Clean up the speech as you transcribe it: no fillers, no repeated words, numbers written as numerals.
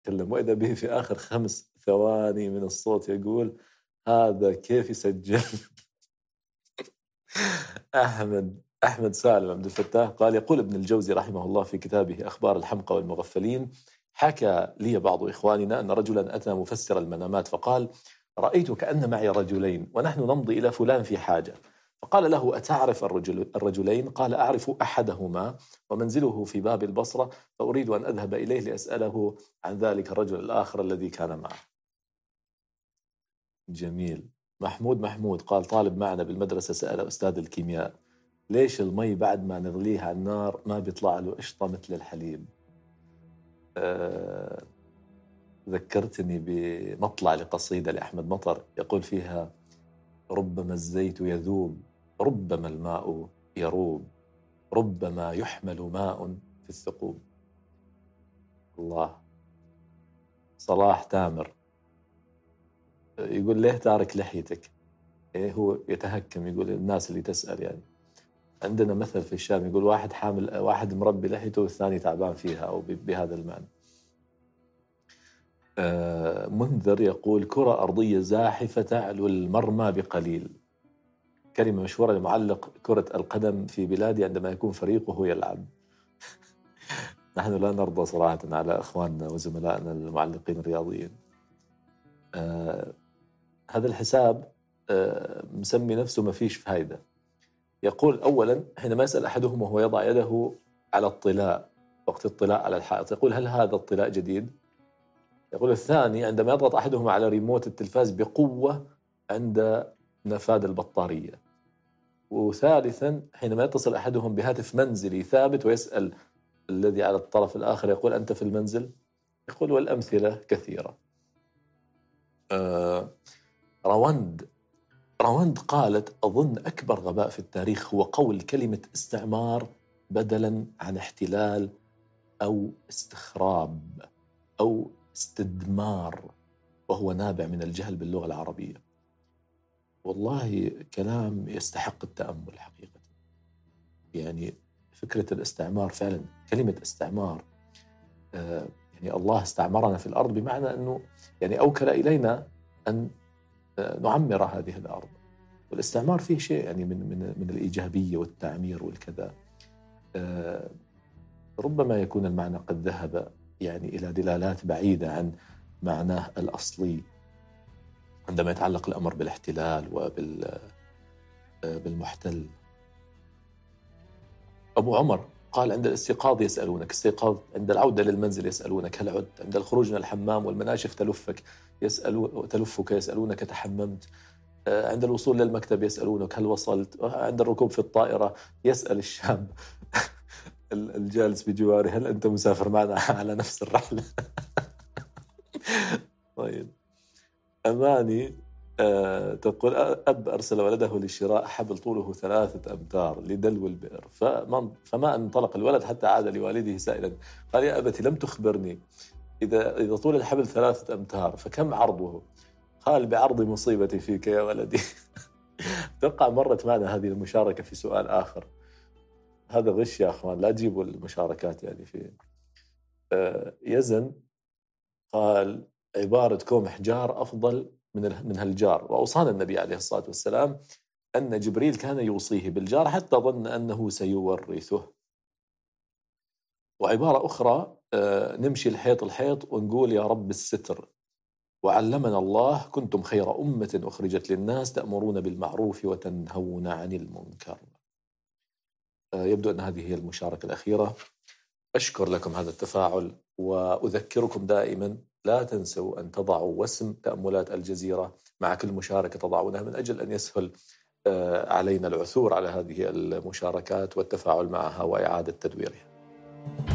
يتكلم، وإذا به في آخر 5 ثواني من الصوت يقول: هذا كيف يسجل؟ أحمد سالم عبد الفتاح قال: يقول ابن الجوزي رحمه الله في كتابه أخبار الحمقى والمغفلين: حكى لي بعض إخواننا أن رجلا أتى مفسر المنامات فقال: رأيت كأن معي رجلين ونحن نمضي إلى فلان في حاجة. فقال له: أتعرف الرجلين؟ قال: أعرف أحدهما ومنزله في باب البصرة، فأريد أن أذهب إليه لأسأله عن ذلك الرجل الآخر الذي كان معه. جميل. محمود قال: طالب معنا بالمدرسة سأل أستاذ الكيمياء: ليش المي بعد ما نغليها على النار ما بيطلع له قشطة مثل الحليب؟ ذكرتني بمطلع لقصيدة لأحمد مطر يقول فيها: ربما الزيت يذوب، ربما الماء يروب، ربما يحمل ماء في الثقوب. الله. صلاح تامر يقول: ليه تارك لحيتك؟ إيه هو يتهكم، يقول الناس اللي تسأل يعني. عندنا مثل في الشام يقول: واحد مربي لحيته والثاني تعبان فيها، أو بهذا المعنى. منذر يقول: كرة أرضية زاحفة تعلو المرمى بقليل. كلمة مشهورة لمعلق كرة القدم في بلادي عندما يكون فريقه يلعب. نحن لا نرضى صراحة على أخواننا وزملائنا المعلقين الرياضيين. هذا الحساب مسمي نفسه ما فيش فايدة. يقول: أولا حينما يسأل أحدهم وهو يضع يده على الطلاء وقت الطلاء على الحائط يقول: هل هذا الطلاء جديد؟ يقول الثاني: عندما يضغط أحدهم على ريموت التلفاز بقوة عند نفاذ البطارية. وثالثا حينما يتصل أحدهم بهاتف منزلي ثابت ويسأل الذي على الطرف الآخر يقول: أنت في المنزل؟ يقول: والأمثلة كثيرة. رواند قالت: أظن أكبر غباء في التاريخ هو قول كلمة استعمار بدلاً عن احتلال أو استخراب أو استدمار، وهو نابع من الجهل باللغة العربية. والله كلام يستحق التأمل حقيقة. يعني فكرة الاستعمار فعلا، كلمة استعمار، يعني الله استعمرنا في الأرض بمعنى أنه يعني أوكل إلينا أن نعمر هذه الأرض. والاستعمار فيه شيء يعني من الإيجابية والتعمير والكذا. ربما يكون المعنى قد ذهب يعني إلى دلالات بعيدة عن معناه الأصلي عندما يتعلق الأمر بالاحتلال وبالمحتل. أبو عمر قال: عند الاستيقاظ يسألونك، استيقاظ، عند العودة للمنزل يسألونك هل عدت، عند الخروج من الحمام والمناشف تلفك يسألونك تحممت، عند الوصول للمكتب يسألونك هل وصلت، عند الركوب في الطائرة يسأل الشاب الجالس بجواره: هل أنت مسافر معنا على نفس الرحلة؟ طيب. أماني تقول: أب أرسل ولده لشراء حبل طوله 3 أمتار لدلو البئر، فما انطلق الولد حتى عاد لوالده سائلا: قال: يا أبتي لم تخبرني إذا طول الحبل 3 أمتار فكم عرضه؟ قال: بعرض مصيبتي فيك يا ولدي. أتوقع مرت معنا هذه المشاركة في سؤال آخر. هذا غش يا أخوان، لا تجيبوا المشاركات يعني في يزن قال: عبارة كوم حجار أفضل من هالجار. وأوصانا النبي عليه الصلاة والسلام أن جبريل كان يوصيه بالجار حتى ظن أنه سيورثه. وعبارة أخرى: نمشي الحيط ونقول يا رب الستر. وعلمنا الله: كنتم خير أمة أخرجت للناس تأمرون بالمعروف وتنهون عن المنكر. يبدو أن هذه هي المشاركة الأخيرة. أشكر لكم هذا التفاعل، وأذكركم دائما لا تنسوا أن تضعوا وسم تأملات الجزيرة مع كل مشاركة تضعونها من أجل أن يسهل علينا العثور على هذه المشاركات والتفاعل معها وإعادة تدويرها.